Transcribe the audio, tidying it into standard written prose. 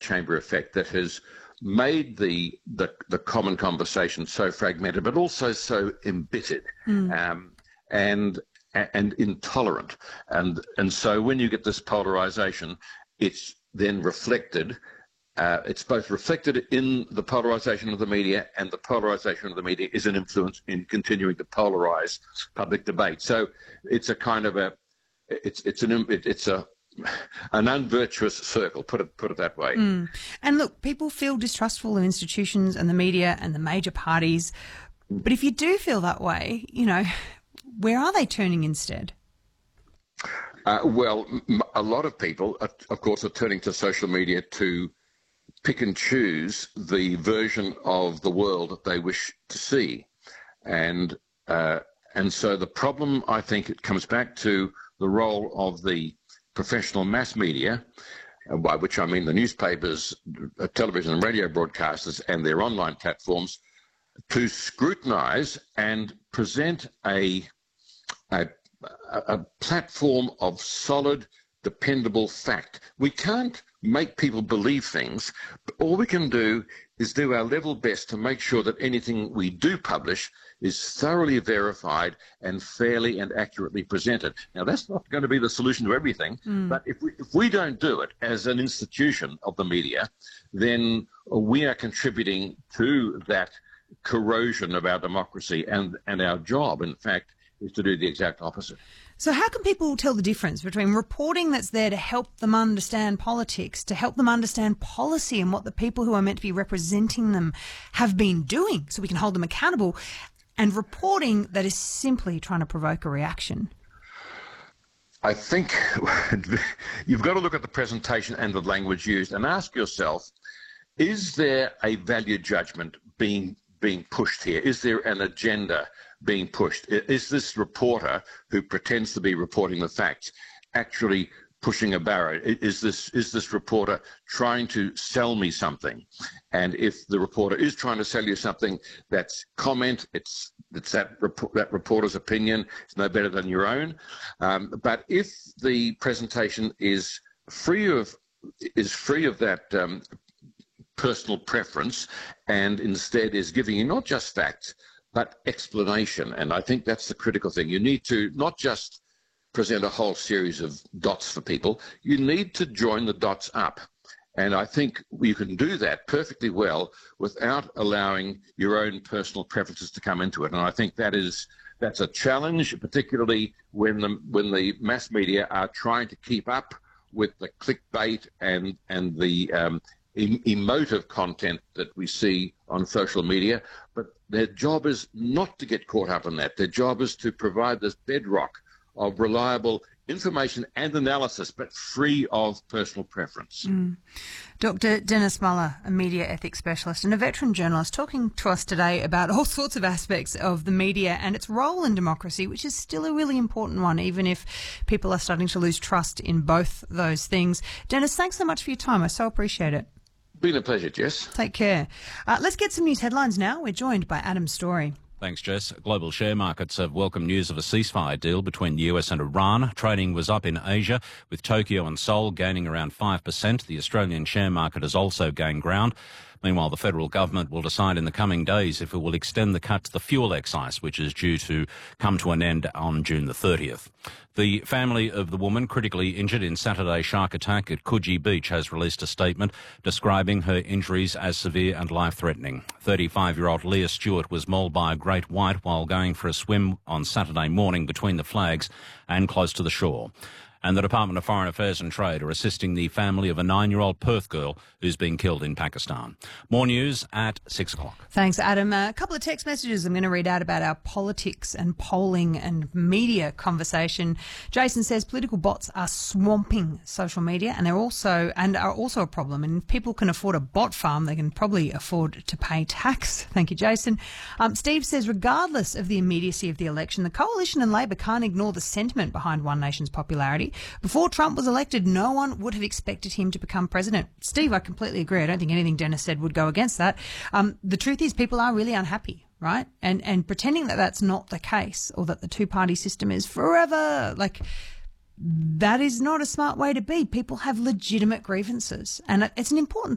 chamber effect that has made the common conversation so fragmented, but also so embittered and intolerant. And so when you get this polarisation, it's then reflected. It's both reflected in the polarisation of the media, and the polarisation of the media is an influence in continuing to polarise public debate. So it's a kind of an unvirtuous circle, put it that way. And look, people feel distrustful of institutions and the media and the major parties. But if you do feel that way, where are they turning instead? Well, a lot of people, of course, are turning to social media to pick and choose the version of the world that they wish to see. And so the problem, I think, it comes back to the role of the professional mass media, by which I mean the newspapers, television and radio broadcasters and their online platforms, to scrutinise and present a platform of solid, dependable fact. We can't make people believe things, but all we can do is do our level best to make sure that anything we do publish is thoroughly verified and fairly and accurately presented. Now, that's not going to be the solution to everything, but if we don't do it as an institution of the media, then we are contributing to that corrosion of our democracy, and our job, in fact, is to do the exact opposite. So how can people tell the difference between reporting that's there to help them understand politics, to help them understand policy and what the people who are meant to be representing them have been doing so we can hold them accountable, and reporting that is simply trying to provoke a reaction? I think you've got to look at the presentation and the language used and ask yourself, is there a value judgment being pushed here? Is there an agenda being pushed? Is this reporter who pretends to be reporting the facts actually pushing a barrow? Is this reporter trying to sell me something? And if the reporter is trying to sell you something, that's comment. It's that reporter's opinion. It's no better than your own. But if the presentation is free of that personal preference, and instead is giving you not just facts but explanation, and I think that's the critical thing. You need to not just present a whole series of dots for people, you need to join the dots up. And I think you can do that perfectly well without allowing your own personal preferences to come into it. And I think that's a challenge, particularly when the mass media are trying to keep up with the clickbait and the emotive content that we see on social media. But their job is not to get caught up in that. Their job is to provide this bedrock of reliable information and analysis, but free of personal preference. Dr. Dennis Muller, a media ethics specialist and a veteran journalist, talking to us today about all sorts of aspects of the media and its role in democracy, which is still a really important one, even if people are starting to lose trust in both those things. Dennis, thanks so much for your time. I so appreciate it. Been a pleasure, Jess. Take care. Let's get some news headlines now. We're joined by Adam Story. Thanks, Jess. Global share markets have welcomed news of a ceasefire deal between the US and Iran. Trading was up in Asia, with Tokyo and Seoul gaining around 5%. The Australian share market has also gained ground. Meanwhile, the federal government will decide in the coming days if it will extend the cut to the fuel excise, which is due to come to an end on June the 30th. The family of the woman critically injured in Saturday's shark attack at Coogee Beach has released a statement describing her injuries as severe and life-threatening. 35-year-old Leah Stewart was mauled by a great white while going for a swim on Saturday morning between the flags and close to the shore. And the Department of Foreign Affairs and Trade are assisting the family of a 9-year-old Perth girl who's been killed in Pakistan. More news at 6 o'clock. Thanks, Adam. A couple of text messages I'm going to read out about our politics and polling and media conversation. Jason says political bots are swamping social media and are also a problem. And if people can afford a bot farm, they can probably afford to pay tax. Thank you, Jason. Steve says, regardless of the immediacy of the election, the Coalition and Labor can't ignore the sentiment behind One Nation's popularity. Before Trump was elected, no one would have expected him to become president. Steve, I completely agree. I don't think anything Dennis said would go against that. The truth is people are really unhappy, right? And pretending that that's not the case, or that the two-party system is forever, that is not a smart way to be. People have legitimate grievances. And it's an important